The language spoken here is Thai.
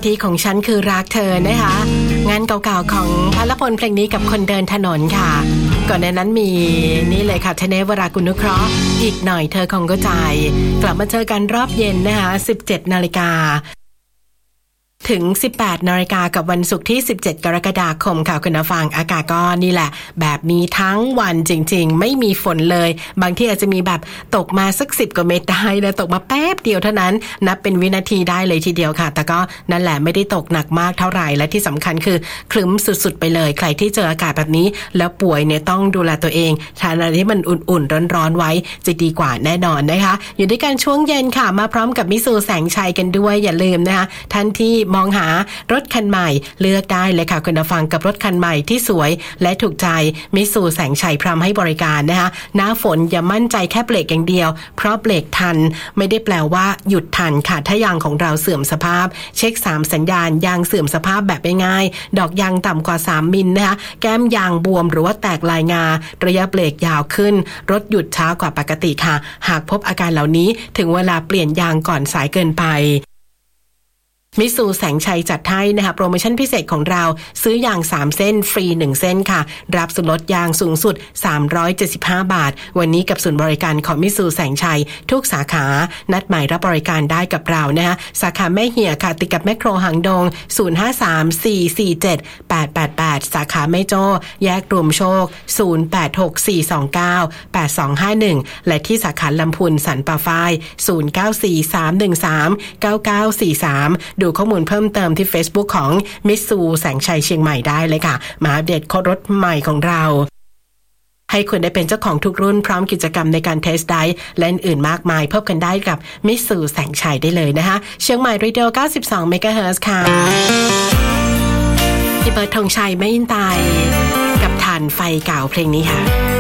ทีของฉันคือรักเธอนะคะงานเก่าๆของพลพลเพลงนี้กับคนเดินถนนค่ะก่อนหน้านั้นมีนี่เลยค่ะทเนศ วรากุลนุเคราะห์อีกหน่อยเธอคงเข้าใจกลับมาเจอกันรอบเย็นนะคะ 17 นาฬิกาถึง 18 นาฬิกากับวันศุกร์ที่ 17 กรกฎาคมค่ะคุณผู้ฟังอากาศก็นี่แหละแบบนี้ทั้งวันจริงๆไม่มีฝนเลยบางที่อาจจะมีแบบตกมาสัก10 กว่าเม็ดได้นะตกมาแป๊บเดียวเท่านั้นนับเป็นวินาทีได้เลยทีเดียวค่ะแต่ก็นั่นแหละไม่ได้ตกหนักมากเท่าไหร่และที่สำคัญคือครึ้มสุดๆไปเลยใครที่เจออากาศแบบนี้แล้วป่วยเนี่ยต้องดูแลตัวเองทานอะไรที่มันอุ่นๆร้อนๆไว้จะดีกว่าแน่นอนนะคะอยู่ด้วยกันช่วงเย็นค่ะมาพร้อมกับมิสูแสงชัยกันด้วยอย่าลืมนะคะท่านที่มองหารถคันใหม่เลือกได้เลยค่ะคุณผู้ฟังกับรถคันใหม่ที่สวยและถูกใจมิสูแสงชัยพร้อมให้บริการนะคะหน้าฝนอย่ามั่นใจแค่เบรกอย่างเดียวเพราะเบรกทันไม่ได้แปลว่าหยุดทันค่ะถ้ายางของเราเสื่อมสภาพเช็ค3สัญญาณยางเสื่อมสภาพแบบง่ายๆดอกยางต่ำกว่า3มิลนะคะแก้มยางบวมหรือว่าแตกลายงาระยะเบรกยาวขึ้นรถหยุดช้ากว่าปกติค่ะหากพบอาการเหล่านี้ถึงเวลาเปลี่ยนยางก่อนสายเกินไปมิสูแสงชัยจัดให้นะคะโปรโมชั่นพิเศษของเราซื้อยาง3เส้นฟรี1เส้นค่ะรับส่วนลดยางสูงสุด375 บาทวันนี้กับศูนย์บริการของมิสูแสงชัยทุกสาขานัดหมายรับบริการได้กับเรานะคะสาขาแม่เหี่ยค่ะติดกับแมคโครหางดง0534478888สาขาแม่โจ้แยกรวมโชค0864298251และที่สาขาลำพูนสันป่าฝ้าย0943139943ดูข้อมูลเพิ่มเติมที่ Facebook ของมิตซูแสงชัยเชียงใหม่ได้เลยค่ะมาอัปเดตรถใหม่ของเราให้คุณได้เป็นเจ้าของทุกรุ่นพร้อมกิจกรรมในการเทสต์ไดรฟ์และอื่นมากมายพบกันได้กับมิตซูแสงชัยได้เลยนะคะเชียงใหม่เรดิโอ92 เมกะเฮิรตซ์ค่ะพี่เบิร์ดธงชัยไม่ยินตายกับถ่านไฟเก่าเพลงนี้ค่ะ